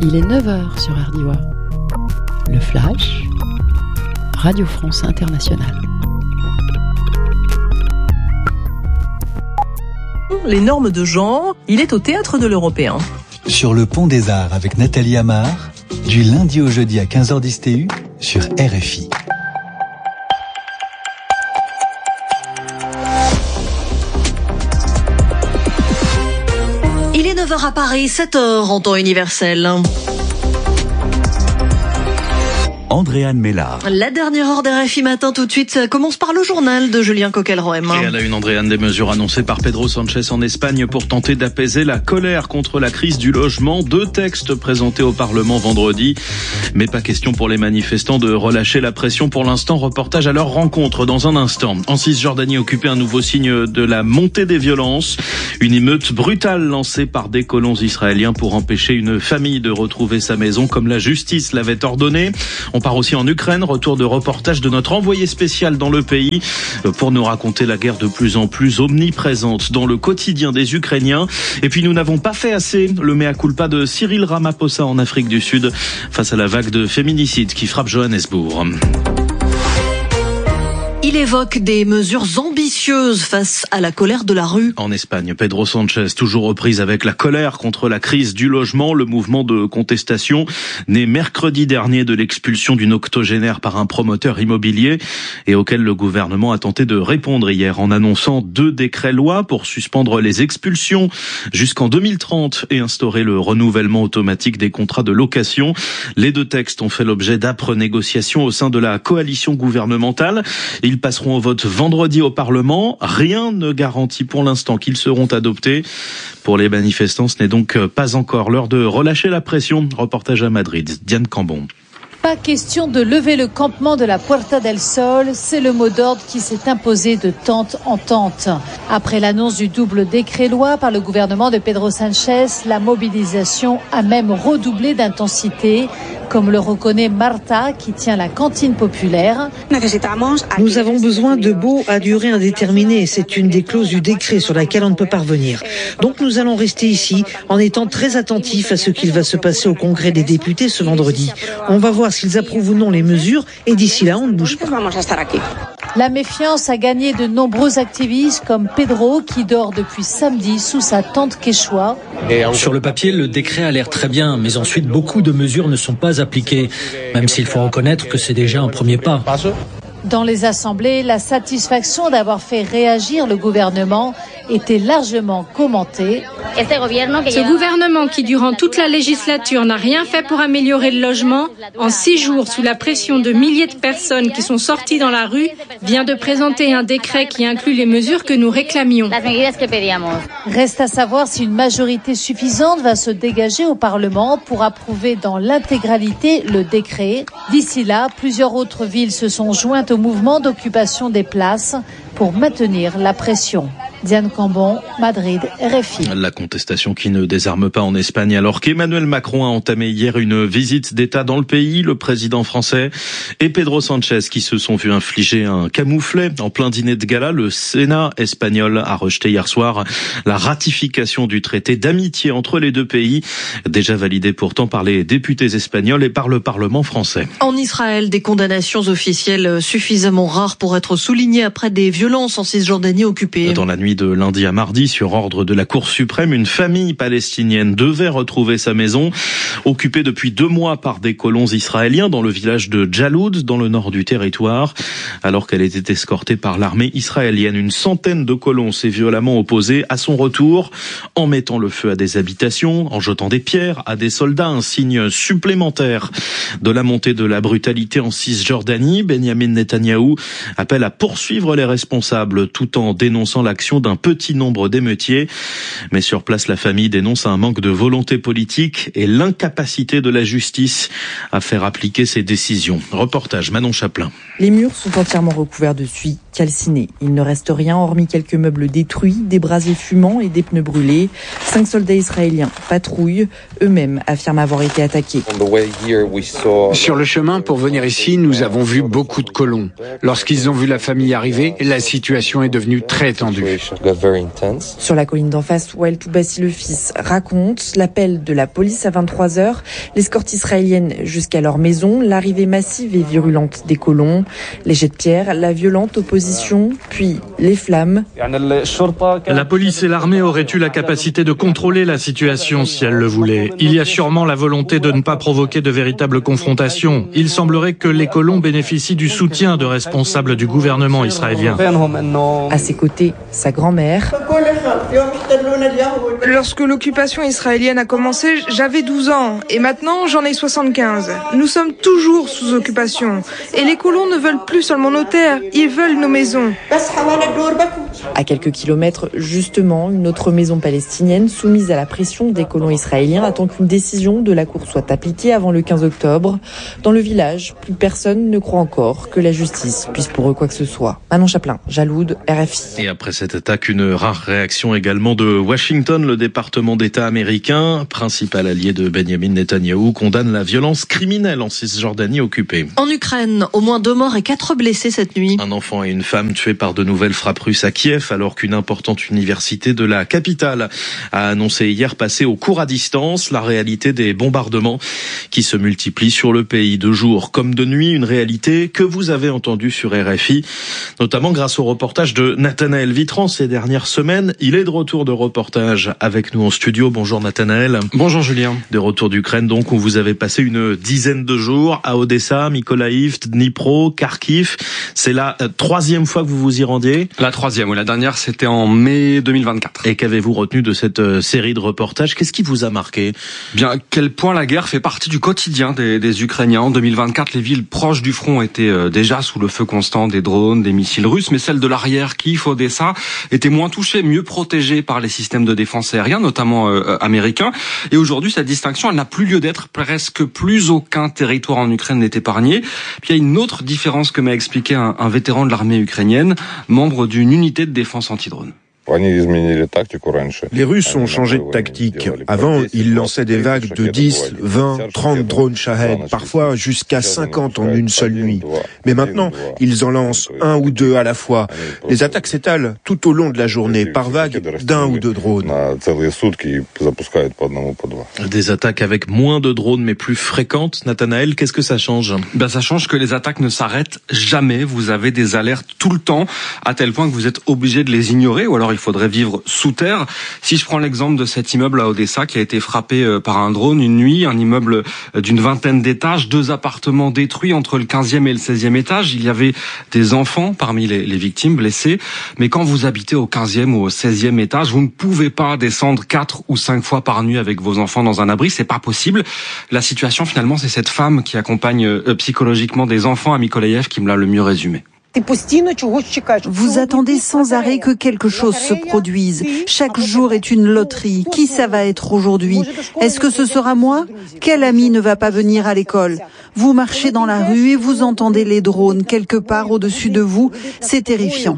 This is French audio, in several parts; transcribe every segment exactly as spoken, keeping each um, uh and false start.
Il est neuf heures sur R D I O A. Le Flash, Radio France Internationale. Les normes de genre, il est au Théâtre de l'Européen. Sur le Pont des Arts avec Nathalie Amar, du lundi au jeudi à quinze heures dix T U sur R F I. Il est neuf heures à Paris, sept heures en temps universel. Andréane Mélard. La dernière heure d'R F I Matin tout de suite commence par le journal de Julien Coquelroem. Et à la une, Andréane, des mesures annoncées par Pedro Sanchez en Espagne pour tenter d'apaiser la colère contre la crise du logement. Deux textes présentés au Parlement vendredi. Mais pas question pour les manifestants de relâcher la pression pour l'instant. Reportage à leur rencontre dans un instant. En Cisjordanie, occupé, un nouveau signe de la montée des violences. Une émeute brutale lancée par des colons israéliens pour empêcher une famille de retrouver sa maison comme la justice l'avait ordonné. On part aussi en Ukraine, retour de reportage de notre envoyé spécial dans le pays pour nous raconter la guerre de plus en plus omniprésente dans le quotidien des Ukrainiens. Et puis nous n'avons pas fait assez, le mea culpa de Cyril Ramaphosa en Afrique du Sud face à la vague de féminicides qui frappe Johannesburg. Il évoque des mesures ambitieuses face à la colère de la rue. En Espagne, Pedro Sanchez, toujours aux prises avec la colère contre la crise du logement. Le mouvement de contestation né mercredi dernier de l'expulsion d'une octogénaire par un promoteur immobilier et auquel le gouvernement a tenté de répondre hier en annonçant deux décrets-lois pour suspendre les expulsions jusqu'en deux mille trente et instaurer le renouvellement automatique des contrats de location. Les deux textes ont fait l'objet d'âpres négociations au sein de la coalition gouvernementale. Ils passeront au vote vendredi au Parlement. Rien ne garantit pour l'instant qu'ils seront adoptés. Pour les manifestants, ce n'est donc pas encore l'heure de relâcher la pression. Reportage à Madrid, Diane Cambon. Pas question de lever le campement de la Puerta del Sol, c'est le mot d'ordre qui s'est imposé de tente en tente. Après l'annonce du double décret-loi par le gouvernement de Pedro Sanchez, la mobilisation a même redoublé d'intensité, comme le reconnaît Marta, qui tient la cantine populaire. Nous avons besoin de baux à durée indéterminée. C'est une des clauses du décret sur laquelle on ne peut pas revenir. Donc nous allons rester ici en étant très attentifs à ce qu'il va se passer au Congrès des députés ce vendredi. On va voir s'ils approuvent ou non les mesures et d'ici là, on ne bouge pas. La méfiance a gagné de nombreux activistes comme Pedro qui dort depuis samedi sous sa tente quechua. Sur le papier, le décret a l'air très bien, mais ensuite beaucoup de mesures ne sont pas appliquées, même s'il faut reconnaître que c'est déjà un premier pas. Dans les assemblées, la satisfaction d'avoir fait réagir le gouvernement était largement commentée. Ce gouvernement qui, durant toute la législature, n'a rien fait pour améliorer le logement, en six jours, sous la pression de milliers de personnes qui sont sorties dans la rue, vient de présenter un décret qui inclut les mesures que nous réclamions. Reste à savoir si une majorité suffisante va se dégager au Parlement pour approuver dans l'intégralité le décret. D'ici là, plusieurs autres villes se sont jointes au mouvement d'occupation des places pour maintenir la pression. Diane Cambon, Madrid, R F I. La contestation qui ne désarme pas en Espagne alors qu'Emmanuel Macron a entamé hier une visite d'État dans le pays. Le président français et Pedro Sanchez qui se sont vus infliger un camouflet en plein dîner de gala. Le Sénat espagnol a rejeté hier soir la ratification du traité d'amitié entre les deux pays, déjà validé pourtant par les députés espagnols et par le Parlement français. En Israël, des condamnations officielles suffisamment rares pour être soulignées après des violences en Cisjordanie occupée. Dans la nuit de lundi à mardi, sur ordre de la Cour suprême, une famille palestinienne devait retrouver sa maison, occupée depuis deux mois par des colons israéliens dans le village de Jaloud, dans le nord du territoire, alors qu'elle était escortée par l'armée israélienne. Une centaine de colons s'est violemment opposée à son retour, en mettant le feu à des habitations, en jetant des pierres à des soldats, un signe supplémentaire de la montée de la brutalité en Cisjordanie. Benyamin Netanyahou appelle à poursuivre les responsables tout en dénonçant l'action d'un petit nombre d'émeutiers. Mais sur place, la famille dénonce un manque de volonté politique et l'incapacité de la justice à faire appliquer ses décisions. Reportage Manon Chaplin. Les murs sont entièrement recouverts de suie. calcinés. Il ne reste rien hormis quelques meubles détruits, des brasiers fumants et des pneus brûlés. Cinq soldats israéliens patrouillent, eux-mêmes affirment avoir été attaqués. Sur le chemin pour venir ici, nous avons vu beaucoup de colons. Lorsqu'ils ont vu la famille arriver, la situation est devenue très tendue. Sur la colline d'en face, Wael Toubassi le fils raconte l'appel de la police à vingt-trois heures, l'escorte israélienne jusqu'à leur maison, l'arrivée massive et virulente des colons, les jets de pierre, la violente opposition, puis les flammes. La police et l'armée auraient eu la capacité de contrôler la situation si elles le voulaient. Il y a sûrement la volonté de ne pas provoquer de véritables confrontations. Il semblerait que les colons bénéficient du soutien de responsables du gouvernement israélien. À ses côtés, sa grand-mère. Lorsque l'occupation israélienne a commencé, j'avais douze ans et maintenant j'en ai soixante-quinze. Nous sommes toujours sous occupation et les colons ne veulent plus seulement nos terres, ils veulent nos maisons. À quelques kilomètres, justement, une autre maison palestinienne soumise à la pression des colons israéliens attend qu'une décision de la Cour soit appliquée avant le quinze octobre. Dans le village, plus personne ne croit encore que la justice puisse pour eux quoi que ce soit. Manon Chaplin, Jaloud, R F I. Et après cette attaque, une rare réaction également de Washington. Le département d'État américain, principal allié de Benjamin Netanyahou, condamne la violence criminelle en Cisjordanie occupée. En Ukraine, au moins deux morts et quatre blessés cette nuit. Un enfant et une femme tués par de nouvelles frappes russes à Kiev, alors qu'une importante université de la capitale a annoncé hier passer au cours à distance. La réalité des bombardements qui se multiplient sur le pays de jour comme de nuit, une réalité que vous avez entendue sur R F I, notamment grâce au reportage de Nathanaël Vitran ces dernières semaines. Il est de retour de reportage avec nous en studio. Bonjour Nathanaël. Bonjour Julien. De retour d'Ukraine donc, où vous avez passé une dizaine de jours à Odessa, Mykolaïv, Dnipro, Kharkiv. C'est la troisième fois que vous vous y rendiez? La troisième, oui. La dernière, c'était en mai deux mille vingt-quatre. Et qu'avez-vous retenu de cette série de reportages? Qu'est-ce qui vous a marqué? Bien, quel point la guerre fait partie du quotidien des, des Ukrainiens. En deux mille vingt-quatre, les villes proches du front étaient euh, déjà sous le feu constant des drones, des missiles russes, mais celles de l'arrière, Kiev, Odessa, étaient moins touchées, mieux protégées par les systèmes de défense aérienne, notamment euh, américains. Et aujourd'hui, cette distinction, elle n'a plus lieu d'être. Presque plus aucun territoire en Ukraine n'est épargné. Puis il y a une autre différence que m'a expliqué un, un vétéran de l'armée ukrainienne, membre d'une unité de défense anti-drone. Les Russes ont changé de tactique. Avant, ils lançaient des vagues de dix, vingt, trente drones Shahed, parfois jusqu'à cinquante en une seule nuit. Mais maintenant, ils en lancent un ou deux à la fois. Les attaques s'étalent tout au long de la journée, par vague d'un ou deux drones. Des attaques avec moins de drones mais plus fréquentes. Nathanaël, qu'est-ce que ça change? Ben, ça change que les attaques ne s'arrêtent jamais. Vous avez des alertes tout le temps, à tel point que vous êtes obligé de les ignorer, ou alors il faudrait vivre sous terre. Si je prends l'exemple de cet immeuble à Odessa qui a été frappé par un drone une nuit, un immeuble d'une vingtaine d'étages, deux appartements détruits entre le quinzième et le seizième étage. Il y avait des enfants parmi les, les victimes blessées. Mais quand vous habitez au quinzième ou au seizième étage, vous ne pouvez pas descendre quatre ou cinq fois par nuit avec vos enfants dans un abri. C'est pas possible. La situation, finalement, c'est cette femme qui accompagne euh, psychologiquement des enfants à Mykolaïv qui me l'a le mieux résumé. Vous attendez sans arrêt que quelque chose se produise. Chaque jour est une loterie. Qui ça va être aujourd'hui? Est-ce que ce sera moi? Quel ami ne va pas venir à l'école? Vous marchez dans la rue et vous entendez les drones quelque part au-dessus de vous. C'est terrifiant.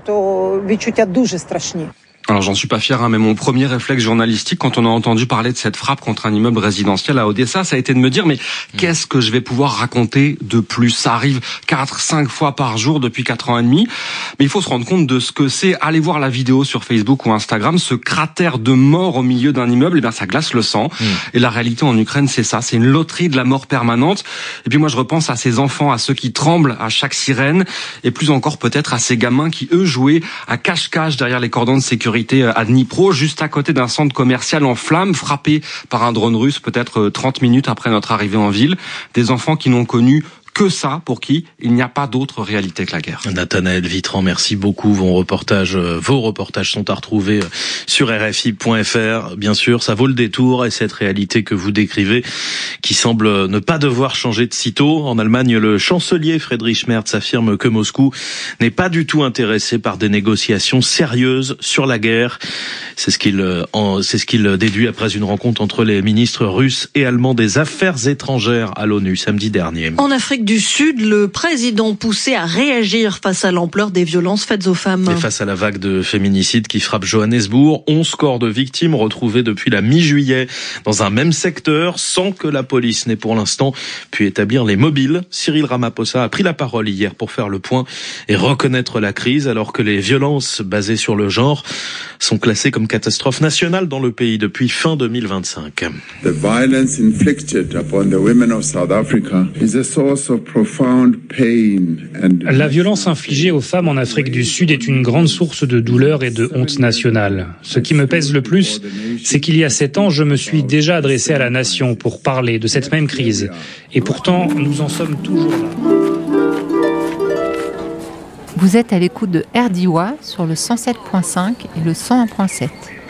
Alors j'en suis pas fier, hein, mais mon premier réflexe journalistique quand on a entendu parler de cette frappe contre un immeuble résidentiel à Odessa, ça a été de me dire mais qu'est-ce que je vais pouvoir raconter de plus? Ça arrive quatre, cinq fois par jour depuis quatre ans et demi, mais il faut se rendre compte de ce que c'est. Aller voir la vidéo sur Facebook ou Instagram, ce cratère de mort au milieu d'un immeuble, et bien ça glace le sang. Mmh. Et la réalité en Ukraine, c'est ça, c'est une loterie de la mort permanente. Et puis moi je repense à ces enfants, à ceux qui tremblent à chaque sirène, et plus encore peut-être à ces gamins qui eux jouaient à cache-cache derrière les cordons de sécurité à Dnipro, juste à côté d'un centre commercial en flammes, frappé par un drone russe peut-être trente minutes après notre arrivée en ville. Des enfants qui n'ont connu que ça, pour qui il n'y a pas d'autre réalité que la guerre. Nathanaël Vitran, merci beaucoup. Vos reportages, vos reportages sont à retrouver sur R F I point F R. Bien sûr, ça vaut le détour, et cette réalité que vous décrivez, qui semble ne pas devoir changer de sitôt. En Allemagne, le chancelier Friedrich Merz affirme que Moscou n'est pas du tout intéressé par des négociations sérieuses sur la guerre. C'est ce qu'il, c'est ce qu'il déduit après une rencontre entre les ministres russes et allemands des Affaires étrangères à l'ONU samedi dernier. En Afrique Afrique du Sud, le président poussé à réagir face à l'ampleur des violences faites aux femmes. Et face à la vague de féminicides qui frappe Johannesburg, onze corps de victimes retrouvés depuis la mi-juillet dans un même secteur sans que la police n'ait pour l'instant pu établir les mobiles. Cyril Ramaphosa a pris la parole hier pour faire le point et reconnaître la crise alors que les violences basées sur le genre sont classées comme catastrophe nationale dans le pays depuis fin deux mille vingt-cinq. The violence inflicted upon the women of South Africa is a source of profound pain and La violence infligée aux femmes en Afrique du Sud est une grande source de douleur et de honte nationale. Ce qui me pèse le plus, c'est qu'il y a sept ans, je me suis déjà adressé à la nation pour parler de cette même crise. Et pourtant, nous en sommes toujours là. Vous êtes à l'écoute de R D I W A sur le cent sept virgule cinq et le cent un virgule sept.